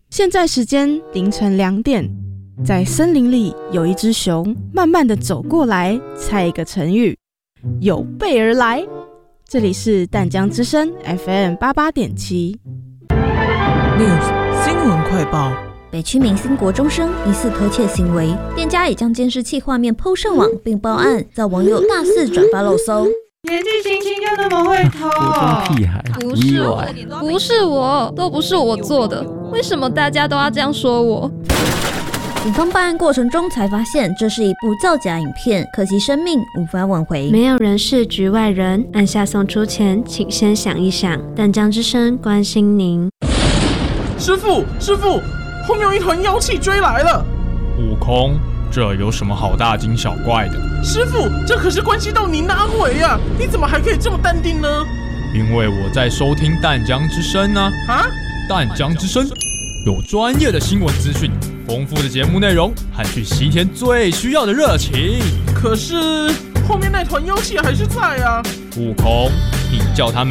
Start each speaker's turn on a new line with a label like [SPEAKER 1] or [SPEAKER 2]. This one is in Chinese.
[SPEAKER 1] 现在时间凌晨2点，在森林里有一只熊慢慢的走过来，猜一个成语，有备而来。这里是淡江之声 FM 88.7
[SPEAKER 2] News 新闻快报。
[SPEAKER 3] 北区明星国中生疑似偷窃行为，店家已将监视器画面 PO 上网并报案，遭网友大肆转发肉搜。
[SPEAKER 4] 年纪轻轻就那么会偷？
[SPEAKER 5] 国中屁孩，
[SPEAKER 6] 不是我，都不是我做的，为什么大家都要这样说我？
[SPEAKER 3] 警方办案过程中才发现，这是一部造假影片，可惜生命无法挽回。
[SPEAKER 7] 没有人是局外人，按下送出前，请先想一想。淡江之声关心您。
[SPEAKER 2] 师傅，后面有一团妖气追来了。
[SPEAKER 8] 悟空，这有什么好大惊小怪的？
[SPEAKER 2] 师傅，这可是关系到您的安危啊！你怎么还可以这么淡定呢？
[SPEAKER 8] 因为我在收听淡江之声啊！淡江之声有专业的新闻资讯，丰富的节目内容和去西天最需要的热情。
[SPEAKER 2] 可是后面那团妖气还是在啊！
[SPEAKER 8] 悟空，你叫他们